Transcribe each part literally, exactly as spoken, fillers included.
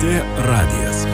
T radijas.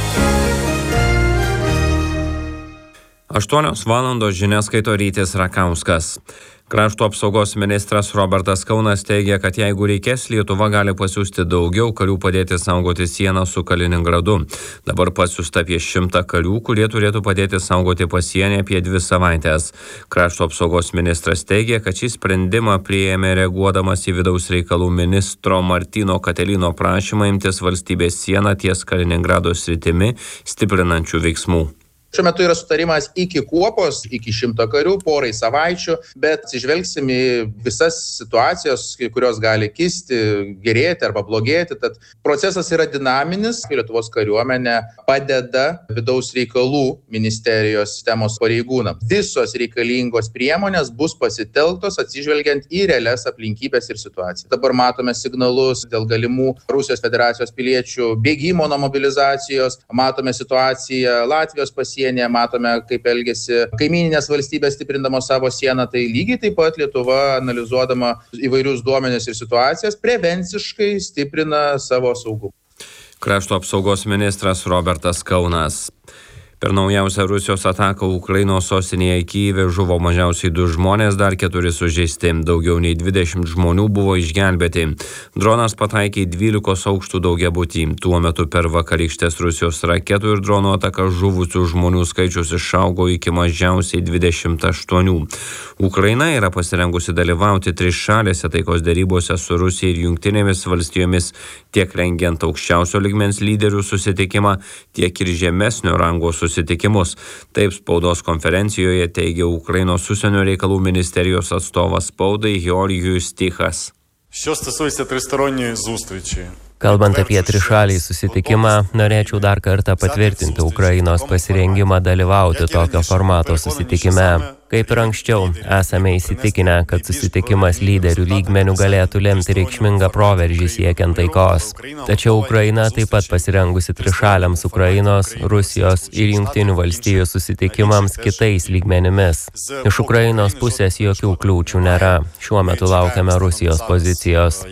aštuonios valandos žinias skaito Rytis Rakauskas. Krašto apsaugos ministras Robertas Kaunas teigia, kad jeigu reikės, Lietuva gali pasiųsti daugiau karių padėti saugoti sieną su Kaliningradu. Dabar pasiųsta apie šimtą karių, kurie turėtų padėti saugoti pasienį apie dvi savaitės. Krašto apsaugos ministras teigia, kad šį sprendimą priėmė reaguodamas į vidaus reikalų ministro Martyno Katelino prašymą imtis valstybės sieną ties Kaliningrado sritimi stiprinančių veiksmų. Šiuo metu yra sutarimas iki kuopos, iki šimto karių, porai savaičių, bet atsižvelgsim į visas situacijos, kurios gali kisti, gerėti arba blogėti. Tad procesas yra dinaminis. Lietuvos kariuomenė padeda vidaus reikalų ministerijos sistemos pareigūnams. Visos reikalingos priemonės bus pasitelktos atsižvelgiant į realias aplinkybės ir situaciją. Dabar matome signalus dėl galimų Rusijos federacijos piliečių bėgimo nuo mobilizacijos, matome situaciją Latvijos pasienyje. Matome, kaip elgesi kaimyninės valstybės stiprindamos savo sieną, tai lygiai taip pat Lietuva, analizuodama įvairius duomenis ir situacijas, prevenciškai stiprina savo saugumą. Krašto apsaugos ministras Robertas Kaunas. Per naujausią Rusijos ataką Ukrainos sostinėje Kyjive žuvo mažiausiai du žmonės, dar keturi sužeisti. Daugiau nei dvidešimt žmonių buvo išgelbėti. Dronas pataikė į dvylikos aukštų daugiabutį. Tuo metu per vakarykštės Rusijos raketų ir dronų ataką žuvusių žmonių skaičius išaugo iki mažiausiai dvidešimt aštuonių. Ukraina yra pasirengusi dalyvauti trišalėse taikos derybose su Rusija ir Jungtinėmis valstijomis, tiek rengiant aukščiausio lygmens lyderių susitikimą, tiek ir žemesnio rango susitikimus. Taip spaudos konferencijoje teigia Ukrainos užsienio reikalų ministerijos atstovas spaudai Georgijus Tichas. Що стосується тристоронньої зустрічі. Kalbant apie trišalį susitikimą, norėčiau dar kartą patvirtinti Ukrainos pasirengimą dalyvauti tokio formato susitikime. Kaip ir anksčiau, esame įsitikinę, kad susitikimas lyderių lygmenių galėtų lemti reikšmingą proveržį siekiant taikos. Tačiau Ukraina taip pat pasirengusi trišaliams Ukrainos, Rusijos ir Jungtinių valstijų susitikimams kitais lygmenimis. Iš Ukrainos pusės jokių kliūčių nėra. Šiuo metu laukiame Rusijos pozicijos.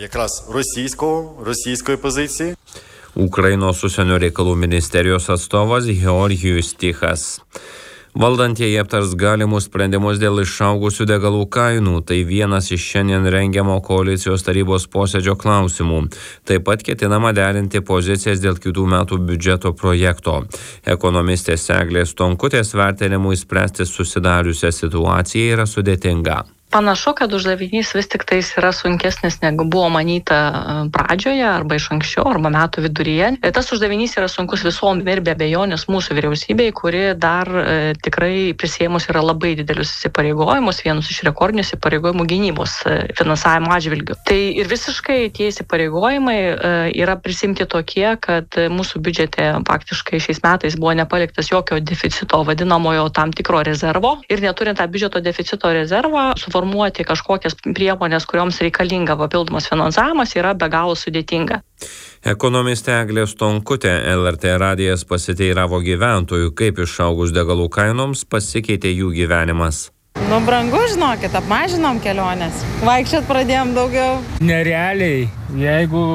Ukrainos užsienio reikalų ministerijos atstovas Georgijus Tichas. Valdantieji aptars galimus sprendimus dėl išaugusių degalų kainų. Tai vienas iš šiandien rengiamo koalicijos tarybos posėdžio klausimų. Taip pat ketinama derinti pozicijas dėl kitų metų biudžeto projekto. Ekonomistės Eglės Stonkutės vertinimų išspręsti susidariusią situaciją yra sudėtinga. Panašu, kad uždavinys vis tik tais yra sunkesnis, negu buvo manyta pradžioje, arba iš anksčiau, arba metų viduryje. Tas uždavinys yra sunkus visom ir be abejonės mūsų vyriausybei, kuri dar e, tikrai prisėmus yra labai didelius įsipareigojimus, vienus iš rekordinių įsipareigojimų gynybos e, finansavimo atžvilgių. Tai ir visiškai tie įsipareigojimai e, yra prisimti tokie, kad mūsų biudžete faktiškai šiais metais buvo nepaliktas jokio deficito, vadinamojo tam tikro rezervo. Ir neturint tą biudžeto deficito rezervą, suformuoti kažkokias priemonės, kurioms reikalinga papildomas finansavimas, yra be galo sudėtinga. Ekonomistė Eglė Stonkutė L R T radijas pasiteiravo gyventojų, kaip išaugus degalų kainoms pasikeitė jų gyvenimas. Nu, brangu, žinokit, apmažinom kelionės. Vaikščiot pradėjom daugiau. Nerealiai, jeigu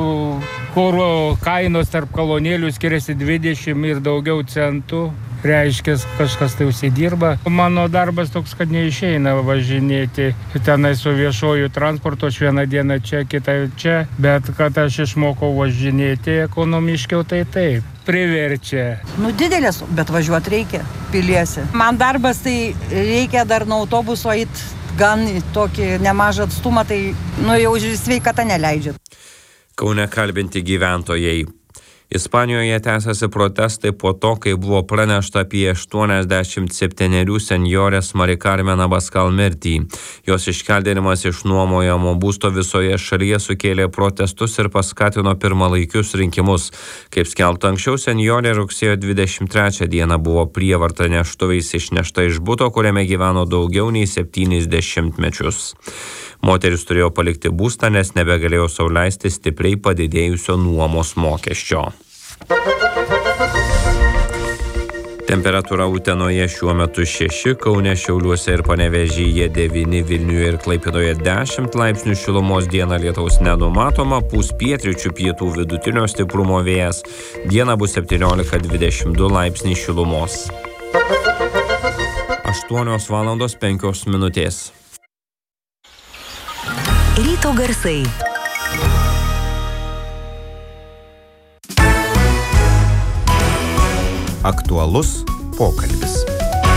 kuro kainos tarp kolonėlių skiriasi dvidešimt ir daugiau centų, reiškia, kažkas tai užsidirba. Mano darbas toks, kad neišeina važinėti tenai su viešuoju transportu, aš vieną dieną čia, kitą čia, bet kad aš išmokau važinėti ekonomiškiau, tai taip, priverčia. Nu, didelės, bet važiuoti reikia, piliesi. Man darbas tai reikia dar nuo autobuso eit gan tokį nemažą atstumą, tai nu jau sveikata neleidžia. Kaune kalbinti gyventojai. Ispanijoje tęsiasi protestai po to, kai buvo pranešta apie aštuoniasdešimt septynerių senjorės Mari Carmen Abascal mirtį. Jos iškeldinimas iš nuomojamo būsto visoje šalyje sukėlė protestus ir paskatino pirmalaikius rinkimus. Kaip skelbta anksčiau, senjorė rugsėjo dvidešimt trečią dieną buvo prievarta neštuviais išnešta iš buto, kuriame gyveno daugiau nei septynis dešimtmečius. Moteris turėjo palikti būstą, nes nebegalėjo sau leisti stipriai padidėjusio nuomos mokesčio. Temperatūra Utenoje šiuo metu šeši, Kaune, Šiauliuose ir Panevėžyje devyni, Vilniuje ir Klaipėdoje dešimt laipsnių šilumos, dieną lietaus nenumatoma, pūs pietryčių pietų vidutinio stiprumo vėjas, dieną bus septyniolika dvidešimt du laipsniai šilumos. aštuonios valandos penkios minutės. Ryto garsai. Aktualus pokalbis.